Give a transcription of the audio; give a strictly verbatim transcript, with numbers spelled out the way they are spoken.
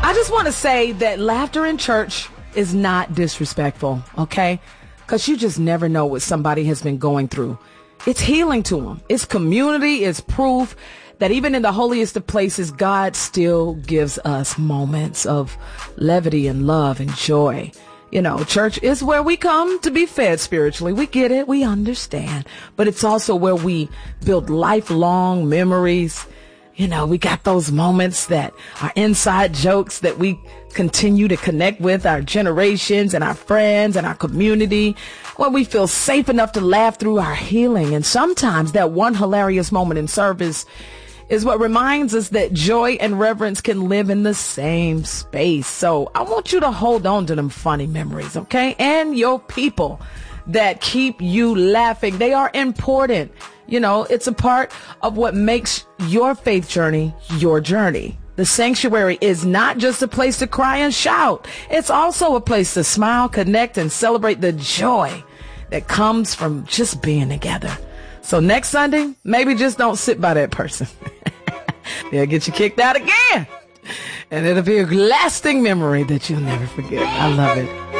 I just want to say that laughter in church is not disrespectful, okay? Because you just never know what somebody has been going through. It's healing to them. It's community. It's proof that even in the holiest of places, God still gives us moments of levity and love and joy. You know, church is where we come to be fed spiritually. We get it. We understand. But it's also where we build lifelong memories. You know, we got those moments that are inside jokes that we continue to connect with our generations and our friends and our community, where we feel safe enough to laugh through our healing. And sometimes that one hilarious moment in service is what reminds us that joy and reverence can live in the same space. So I want you to hold on to them funny memories, okay? And your people that keep you laughing. They are important. You know, it's a part of what makes your faith journey your journey. The sanctuary is not just a place to cry and shout. It's also a place to smile, connect, and celebrate the joy that comes from just being together. So next Sunday, maybe just don't sit by that person. They'll get you kicked out again. And it'll be a lasting memory that you'll never forget. I love it.